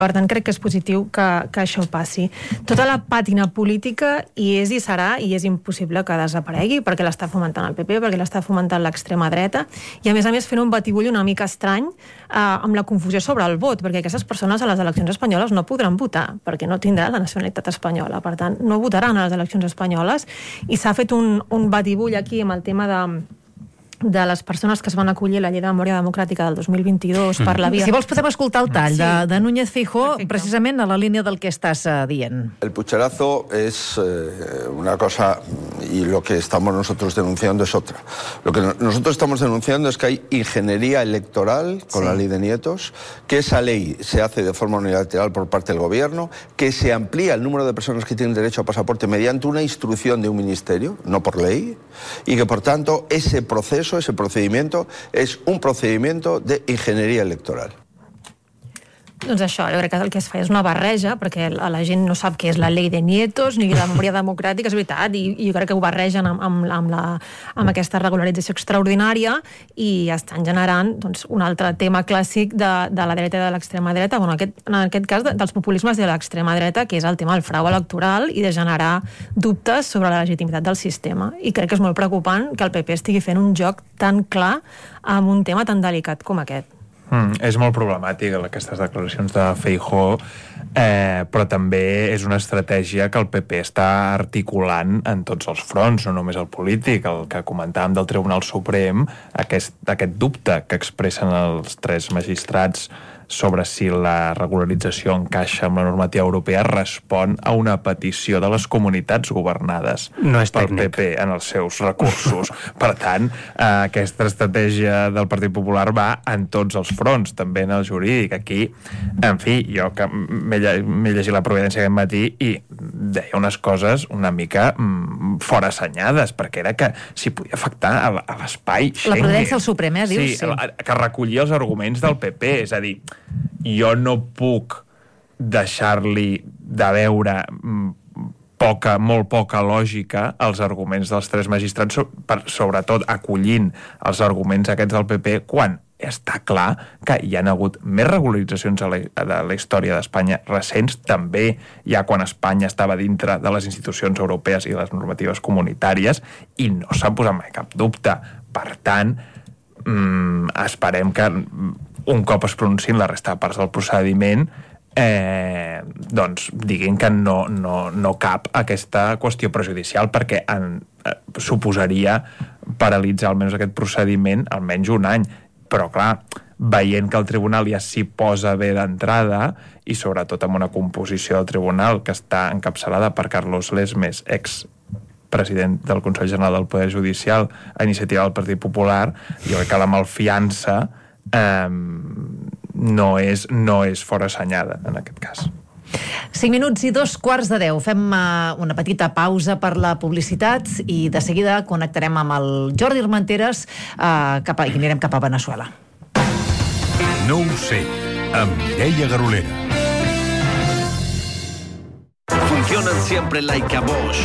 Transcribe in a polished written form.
Per tant, crec que és positiu que això passi. Tota la pàtina política hi és i serà, i és impossible que desaparegui, perquè l'està fomentant el PP, perquè l'està fomentant l'extrema dreta, i a més fent un batibull una mica estrany amb la confusió sobre el vot, perquè aquestes persones a les eleccions espanyoles no podran votar, perquè no tindran la nacionalitat espanyola. Per tant, no votaran a les eleccions espanyoles, i s'ha fet un batibull aquí amb el tema de les persones que es van acollir a la Llei de Memòria Democràtica del 2022 per la via... Si vols podem escoltar el tall de Núñez Feijóo, precisament a la línia del que estàs dient. El pucherazo es una cosa y lo que estamos nosotros denunciando es otra. Lo que nosotros estamos denunciando es que hay ingeniería electoral con la ley de nietos, que esa ley se hace de forma unilateral por parte del gobierno, que se amplía el número de personas que tienen derecho a pasaporte mediante una instrucción de un ministerio, no por ley, y que por tanto ese proceso, ese procedimiento, es un procedimiento de ingeniería electoral. Doncs això, jo crec que el que es fa és una barreja, perquè la gent no sap què és la llei de nietos ni la memòria democràtica, és veritat, i jo crec que ho barregen amb aquesta regularització extraordinària i estan generant un altre tema clàssic de la dreta i de l'extrema dreta, en aquest cas dels populismes de l'extrema dreta, que és el tema del frau electoral i de generar dubtes sobre la legitimitat del sistema. I crec que és molt preocupant que el PP estigui fent un joc tan clar amb un tema tan delicat com aquest. És molt problemàtic aquestes declaracions de Feijóo, però també és una estratègia que el PP està articulant en tots els fronts, no només el polític, el que comentàvem del Tribunal Suprem, aquest dubte que expressen els 3 magistrats sobre si la regularització encaixa amb la normativa europea respon a una petició de les comunitats governades pel PP en els seus recursos. Per tant, aquesta estratègia del Partit Popular va en tots els fronts, també en el jurídic. Aquí, en fi, jo que m'he llegit la Providència aquest matí i deia unes coses una mica fora assenyades, perquè era que s'hi podia afectar a l'espai Schengen. La Providència del Suprem, dius? Sí, que recollia els arguments del PP, és a dir, jo no puc deixar-li de veure molt poca lògica als arguments dels 3 magistrats, sobretot acollint els arguments aquests del PP, quan està clar que hi ha hagut més regularitzacions de la història d'Espanya recents, també ja quan Espanya estava dintre de les institucions europees i les normatives comunitàries, i no s'ha posat mai cap dubte. Per tant, esperem que un cop es pronunciïn la resta de parts del procediment, doncs diguin que no cap aquesta qüestió prejudicial, perquè suposaria paralitzar almenys aquest procediment almenys un any. Però clar, veient que el tribunal ja s'hi posa bé d'entrada, i sobretot amb una composició del tribunal que està encapçalada per Carlos Lesmes, president del Consell General del Poder Judicial, a iniciativa del Partit Popular, jo crec que la malfiança no és fora assenyada en aquest cas. 5 minuts i 2:15. Fem una petita pausa per la publicitat i de seguida connectarem amb el Jordi Armenteres i anirem cap a Veneçuela. No ho sé, amb Mireia Garolera. Funcionan siempre like a Bosch.